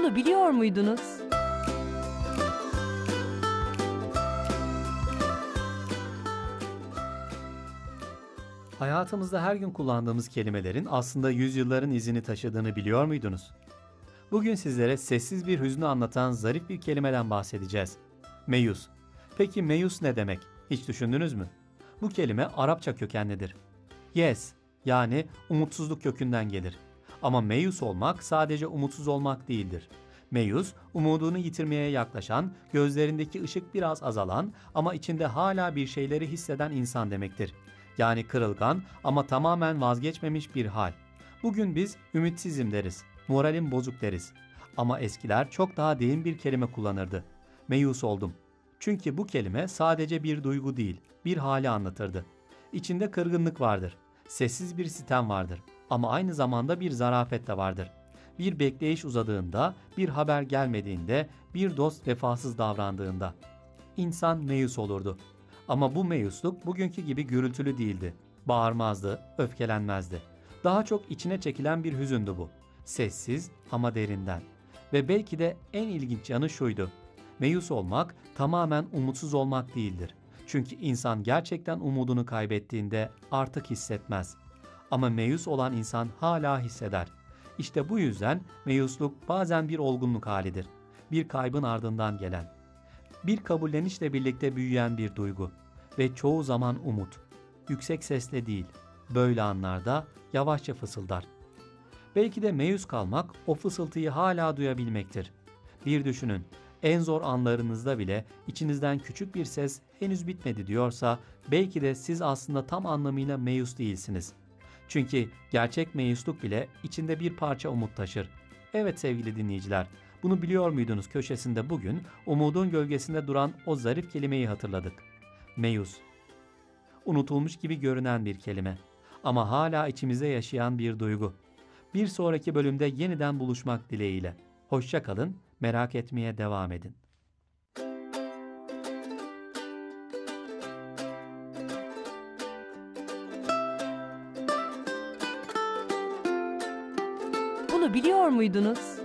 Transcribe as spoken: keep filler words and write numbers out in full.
Bunu biliyor muydunuz? Hayatımızda her gün kullandığımız kelimelerin aslında yüzyılların izini taşıdığını biliyor muydunuz? Bugün sizlere sessiz bir hüznü anlatan zarif bir kelimeden bahsedeceğiz. Meyus. Peki meyus ne demek? Hiç düşündünüz mü? Bu kelime Arapça kökenlidir. Yes, yani umutsuzluk kökünden gelir. Ama meyus olmak sadece umutsuz olmak değildir. Meyus, umudunu yitirmeye yaklaşan, gözlerindeki ışık biraz azalan ama içinde hala bir şeyleri hisseden insan demektir. Yani kırılgan ama tamamen vazgeçmemiş bir hal. Bugün biz ümitsizim deriz, moralim bozuk deriz. Ama eskiler çok daha derin bir kelime kullanırdı. Meyus oldum. Çünkü bu kelime sadece bir duygu değil, bir hali anlatırdı. İçinde kırgınlık vardır, sessiz bir sitem vardır ama aynı zamanda bir zarafet de vardır. Bir bekleyiş uzadığında, bir haber gelmediğinde, bir dost vefasız davrandığında. İnsan meyus olurdu. Ama bu meyusluk bugünkü gibi gürültülü değildi. Bağırmazdı, öfkelenmezdi. Daha çok içine çekilen bir hüzündü bu. Sessiz ama derinden. Ve belki de en ilginç yanı şuydu. Meyus olmak tamamen umutsuz olmak değildir. Çünkü insan gerçekten umudunu kaybettiğinde artık hissetmez. Ama meyus olan insan hala hisseder. İşte bu yüzden meyusluk bazen bir olgunluk halidir. Bir kaybın ardından gelen. Bir kabullenişle birlikte büyüyen bir duygu ve çoğu zaman umut. Yüksek sesle değil, böyle anlarda yavaşça fısıldar. Belki de meyus kalmak o fısıltıyı hala duyabilmektir. Bir düşünün, en zor anlarınızda bile içinizden küçük bir ses henüz bitmedi diyorsa belki de siz aslında tam anlamıyla meyus değilsiniz. Çünkü gerçek meyusluk bile içinde bir parça umut taşır. Evet sevgili dinleyiciler, bunu biliyor muydunuz köşesinde bugün umudun gölgesinde duran o zarif kelimeyi hatırladık. Meyus. Unutulmuş gibi görünen bir kelime ama hala içimizde yaşayan bir duygu. Bir sonraki bölümde yeniden buluşmak dileğiyle. Hoşça kalın, merak etmeye devam edin. Bunu biliyor muydunuz?